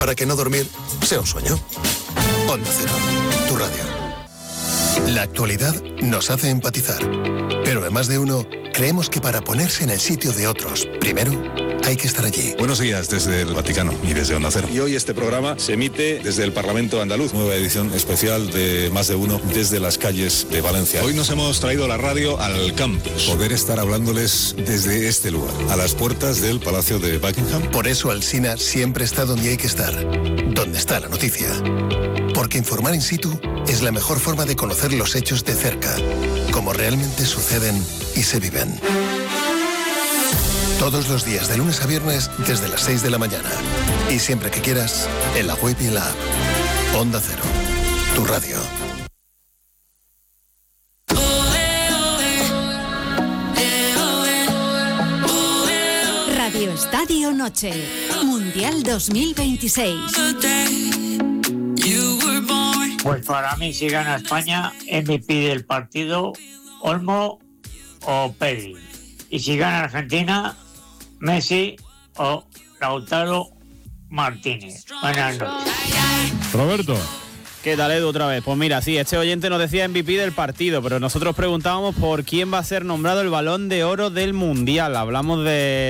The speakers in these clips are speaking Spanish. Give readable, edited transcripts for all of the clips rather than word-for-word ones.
Para que no dormir sea un sueño. Onda Cero, tu radio. La actualidad nos hace empatizar, pero en Más de Uno creemos que para ponerse en el sitio de otros, primero hay que estar allí. Buenos días desde el Vaticano y desde Onda Cero. Y hoy este programa se emite desde el Parlamento andaluz. Nueva edición especial de Más de Uno desde las calles de Valencia. Hoy nos hemos traído la radio al campus. Poder estar hablándoles desde este lugar, a las puertas del Palacio de Buckingham. Por eso Alsina siempre está donde hay que estar, donde está la noticia. Porque informar in situ es la mejor forma de conocer los hechos de cerca, como realmente suceden y se viven. Todos los días, de lunes a viernes, desde las 6 de la mañana. Y siempre que quieras, en la web y en la app. Onda Cero, tu radio. Radio Estadio Noche, Mundial 2026. Pues para mí, si gana España, MVP del partido, Olmo o Pedri. Y si gana Argentina, Messi o Lautaro Martínez. Buenas noches. Roberto. ¿Qué tal, Edu, otra vez? Pues mira, sí, este oyente nos decía MVP del partido, pero nosotros preguntábamos por quién va a ser nombrado el Balón de Oro del Mundial. Hablamos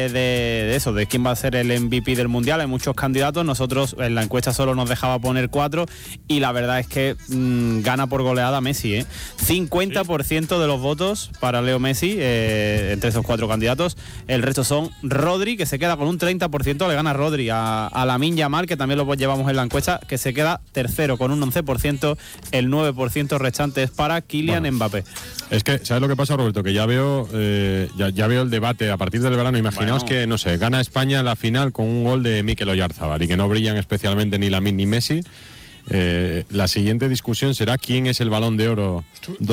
de eso, de quién va a ser el MVP del Mundial. Hay muchos candidatos, nosotros en la encuesta solo nos dejaba poner 4 y la verdad es que gana por goleada Messi, ¿eh? 50% de los votos para Leo Messi, entre esos 4 candidatos. El resto son Rodri, que se queda con un 30%, le gana Rodri a Lamine Yamal, que también lo llevamos en la encuesta, que se queda tercero con un 11%, el 9% restante es para Kylian Mbappé. Es que, ¿sabes lo que pasa, Roberto? Que ya veo ya veo el debate a partir del verano. Imaginaos que, no sé, gana España la final con un gol de Mikel Oyarzabal y que no brillan especialmente ni Lamine ni Messi. La siguiente discusión será quién es el Balón de Oro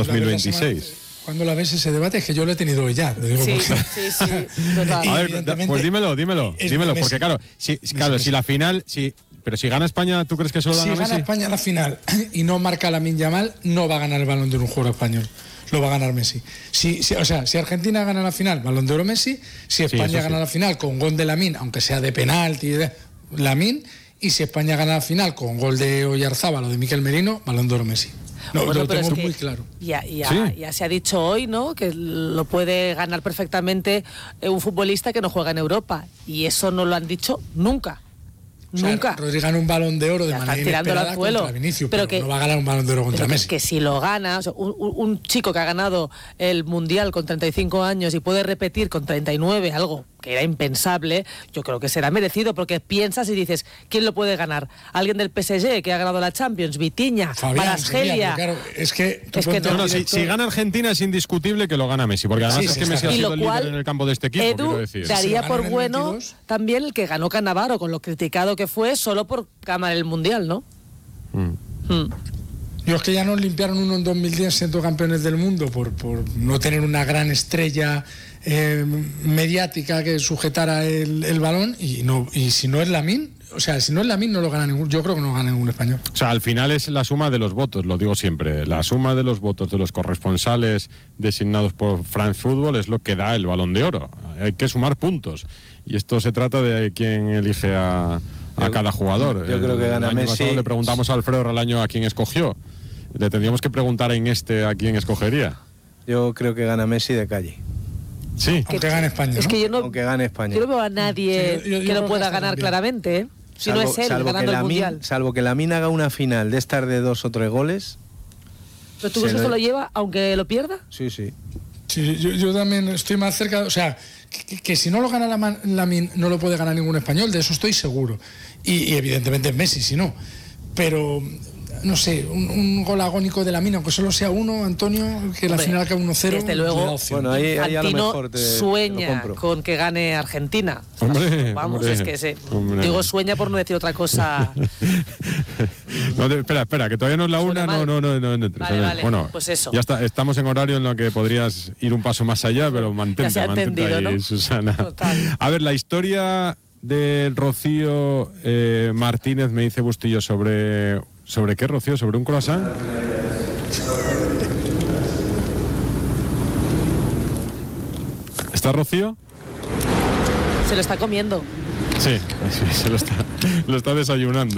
2026. Cuando la ves ese debate, es que yo lo he tenido hoy ya. Lo digo Sí, porque... sí, total. A ver, pues dímelo, porque claro, si la final... Pero si gana España, ¿tú crees que eso lo gana Messi? Si gana España la final y no marca Lamine Yamal, no va a ganar el Balón de Oro un jugador español. Lo va a ganar Messi. Si Argentina gana la final, Balón de Oro Messi. Si España gana la final con gol de Lamine, aunque sea de penalti, Lamine. Y si España gana la final con gol de Oyarzábal o de Mikel Merino, Balón de Oro Messi. No, bueno, lo tengo muy claro. Ya se ha dicho hoy, ¿no?, que lo puede ganar perfectamente un futbolista que no juega en Europa. Y eso no lo han dicho nunca. Nunca. Rodri gana un Balón de Oro de manera inesperada contra Vinicius, pero no va a ganar un Balón de Oro contra Messi. Que si lo gana, o sea, un chico que ha ganado el Mundial con 35 años y puede repetir con 39, algo que era impensable, yo creo que será merecido, porque piensas y dices, ¿quién lo puede ganar? ¿Alguien del PSG que ha ganado la Champions? Vitinha, Kvaratskhelia. Claro, si gana Argentina es indiscutible que lo gana Messi, porque además es que Messi ha sido el líder en el campo de este equipo. Edu daría por bueno también el que ganó Cannavaro, con lo criticado que fue solo por ganar el Mundial, ¿no? Yo es que ya nos limpiaron uno en 2010 siendo campeones del mundo por no tener una gran estrella mediática que sujetara el balón y si no es Lamine, no lo gana ningún, yo creo que no gana ningún español. O sea, al final es la suma de los votos, lo digo siempre, la suma de los votos de los corresponsales designados por France Football es lo que da el Balón de Oro. Hay que sumar puntos y esto se trata de quién elige a cada jugador. Yo creo que gana Messi. Le preguntamos a Alfredo Relaño a quién escogió. Le tendríamos que preguntar a quién escogería. Yo creo que gana Messi de calle. Sí. Aunque gane España, ¿no? Es que aunque gane España. Yo no veo a nadie que lo pueda ganar claramente, ¿eh? Si no es él ganando el Mundial. Salvo que Lamine haga una final de estar de 2 o 3 goles. ¿Pero tú crees que esto lo lleva aunque lo pierda? Sí. Sí, yo también estoy más cerca, o sea, que si no lo gana Lamine no lo puede ganar ningún español, de eso estoy seguro. Y evidentemente es Messi, si no. Pero, no sé, un gol agónico de Lamine, aunque solo sea uno, Antonio, que la final acabe 1-0. Desde luego, bueno, ahí a lo mejor sueña con que gane Argentina. Hombre, es que digo sueña por no decir otra cosa. No, espera, que todavía no es la una, no. Vale, bueno, pues eso. Ya estamos en horario en lo que podrías ir un paso más allá, pero mantente ahí, ¿no? Susana. Total. A ver, la historia de Rocío Martínez, me dice Bustillo, ¿sobre qué, Rocío? ¿Sobre un croissant? ¿Está Rocío? Se lo está comiendo. Sí, se lo está desayunando.